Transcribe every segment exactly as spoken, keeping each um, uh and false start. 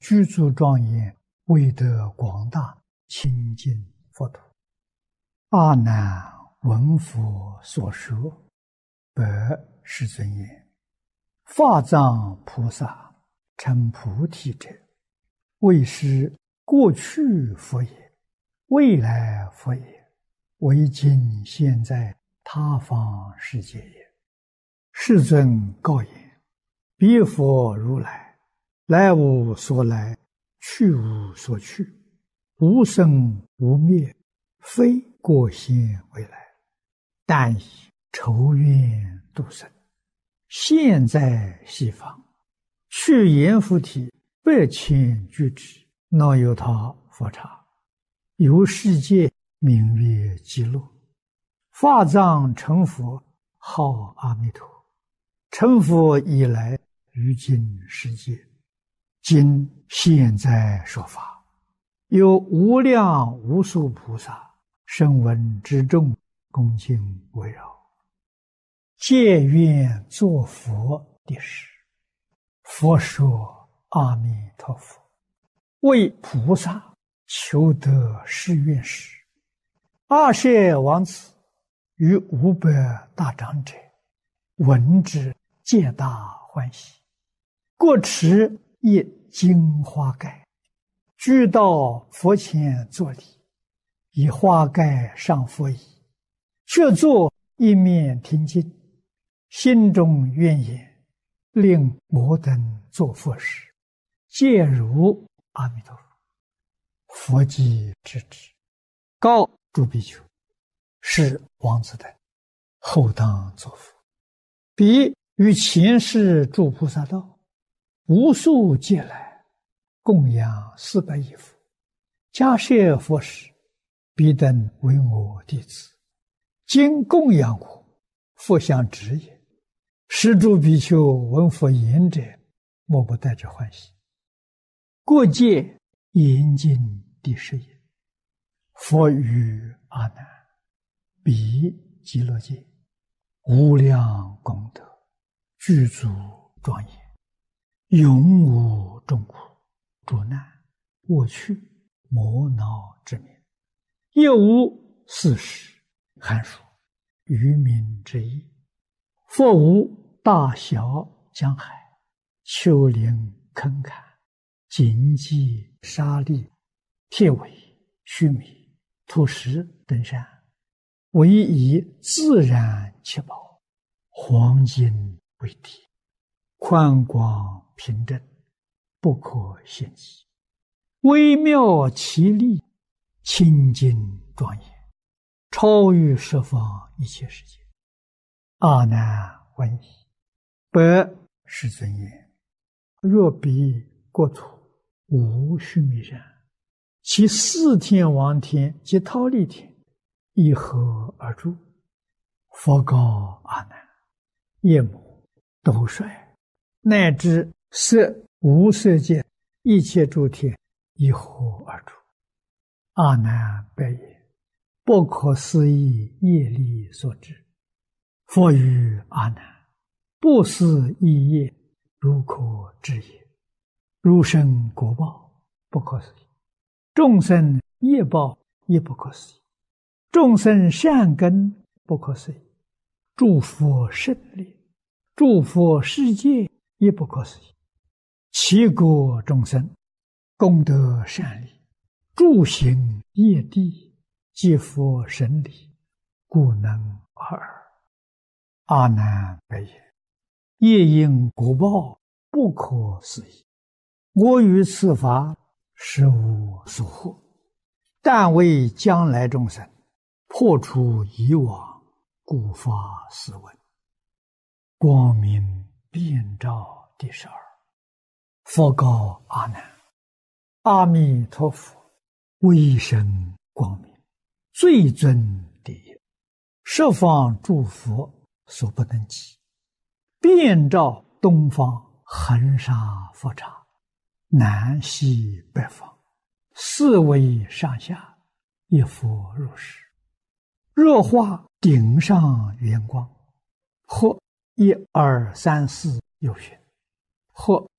具足庄严，为得广大清净佛土。阿难闻佛所说，白世尊言：法藏菩萨成菩提者，为是过去佛也，未来佛也，为今现在他方世界也。世尊告言：彼佛如来，来无所来，去无所去，无生无灭，非过现未来，但以筹愿度生。现在西方，去阎浮提百千俱胝，那由他佛刹，由世界名曰极乐。法藏成佛，号阿弥陀。成佛以来，于今世界，今现在说法，有无量无数菩萨声闻之众，恭敬围绕，皆愿作佛的事。佛说：阿弥陀佛，为菩萨求得誓愿时，阿舍王子与五百大长者闻之，皆大欢喜，各持一金花盖，俱到佛前作礼，以花盖上佛椅，却坐一面听经，心中愿言：令我等作佛时，皆如阿弥陀佛。佛即知之，告诸比丘：是王子等后当作佛。彼于前世诸菩萨道，无数劫来，供养四百亿佛，迦叶佛时，彼等为我弟子，今供养我，佛相指也。是诸比丘闻佛言者，莫不带着欢喜。过界严禁第十也。佛语阿难：彼极乐界无量功德，具足庄严，永无众苦、诸难、恶趣、魔恼之名，亦无四时、寒暑、愚民之意。佛无大小江海、丘陵坑坎、荆棘沙砾、铁苇须弥、土石等山，唯以自然七宝、黄金为体，宽广平正，不可限计，微妙奇丽，清净庄严，超于十方一切世界。阿难闻已，白世尊言：若彼国土无须弥山，其四天王天及忉利天一合而住。佛告阿难：夜母、斗率，乃至色无色界一切诸天一合而住。阿难白言：不可思议业力所致。佛语阿难：不思议业，如可知也。如生果报，不可思议；众生业报，亦不可思议；众生善根，不可思议；诸佛胜利，诸佛世界，亦不可思议。其国众生，功德善利，诸行业地，皆佛神理，故能而尔。阿难白言：业因果报，不可思议。我于此法实无所获，但为将来众生破除以往，故发斯文。光明遍照第十二。佛告阿难：阿弥陀佛威神光明，最尊第一，十方诸佛所不能及，遍照东方恒沙佛刹，南西北方，四维上下，一佛如是。若化顶上圆光，或一二三四有寻，或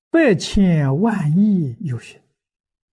百千万亿有形，